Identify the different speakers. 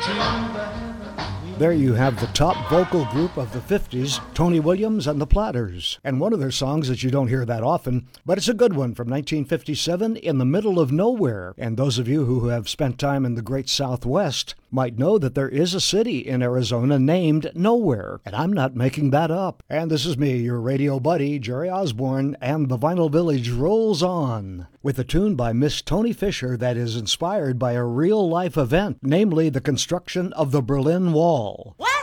Speaker 1: There you have the top vocal group of the 50s, Tony Williams and the Platters, and one of their songs that you don't hear that often, but it's a good one from 1957, In the Middle of Nowhere. And those of you who have spent time in the great Southwest might know that there is a city in Arizona named Nowhere, and I'm not making that up. And this is me, your radio buddy, Jerry Osborne, and the Vinyl Village rolls on with a tune by Miss Toni Fisher that is inspired by a real-life event, namely the construction of the Berlin Wall.
Speaker 2: What?